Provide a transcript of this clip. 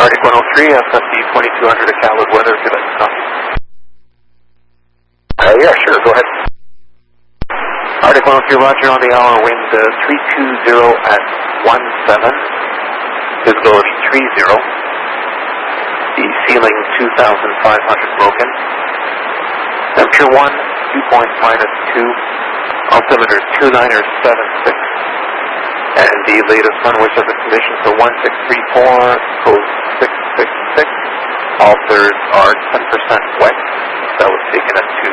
Arctic 103, FFD 2200 at Calwood weather, if you'd like to copy. Yeah, sure, go ahead. Arctic 103, roger on the hour, wind 320 at 17, visibility 30, the ceiling 2,500 broken, temperature 1, dew point -2, altimeter 2976, and the latest runway surface conditions are 1634, code 666, all thirds are 10% wet. That was taken at